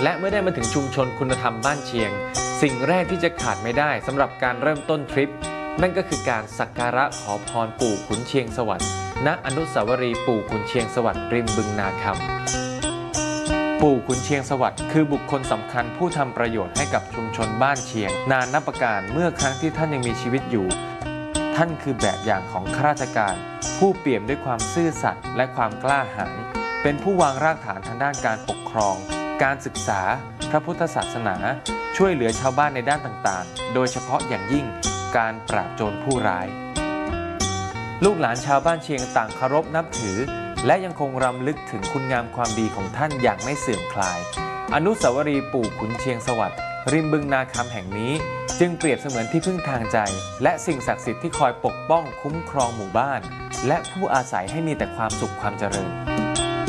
และเมื่อได้มาถึงชุมชนคุณธรรมบ้านเชียงสิ่งแรกที่จะขาดไม่ได้สำหรับการเริ่มต้นทริปนั่นก็คือการสักการะขอพรปู่ขุนเชียงสวัสดิ์ณอนุสาวรีย์ปู่ขุนเชียงสวัสดิ์ริมบึงนาคำปู่ขุนเชียงสวัสดิ์คือบุคคลสำคัญผู้ทำประโยชน์ให้กับชุมชนบ้านเชียงนานนับประการเมื่อครั้งที่ท่านยังมีชีวิตอยู่ท่านคือแบบอย่างของข้าราชการผู้เปี่ยมด้วยความซื่อสัตย์และความกล้าหาญเป็นผู้วางรากฐานทางด้านการปกครองการศึกษาพระพุทธศาสนาช่วยเหลือชาวบ้านในด้านต่างๆโดยเฉพาะอย่างยิ่งการปราบโจรผู้ร้ายลูกหลานชาวบ้านเชียงต่างเคารพนับถือและยังคงรำลึกถึงคุณงามความดีของท่านอย่างไม่เสื่อมคลายอนุสาวรีย์ปู่ขุนเชียงสวัสดิ์ริมบึงนาคำแห่งนี้จึงเปรียบเสมือนที่พึ่งทางใจและสิ่งศักดิ์สิทธิ์ที่คอยปกป้องคุ้มครองหมู่บ้านและผู้อาศัยให้มีแต่ความสุขความเจริญ